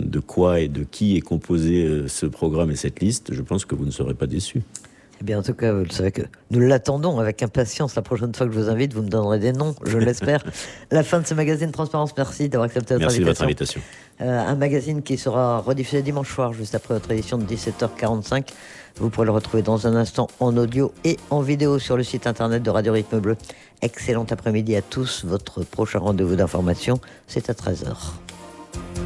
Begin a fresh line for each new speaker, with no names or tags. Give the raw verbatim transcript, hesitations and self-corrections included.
de quoi et de qui est composé euh, ce programme et cette liste, je pense que vous ne serez pas déçus.
Eh bien, en tout cas, vous savez que nous l'attendons avec impatience. La prochaine fois que je vous invite, vous me donnerez des noms, je l'espère. La fin de ce magazine Transparence. Merci d'avoir accepté notre
Merci
invitation.
de votre invitation.
Euh, un magazine qui sera rediffusé dimanche soir, juste après votre édition de dix-sept heures quarante-cinq. Vous pourrez le retrouver dans un instant en audio et en vidéo sur le site internet de Radio Rythme Bleu. Excellent après-midi à tous. Votre prochain rendez-vous d'information, c'est à treize heures.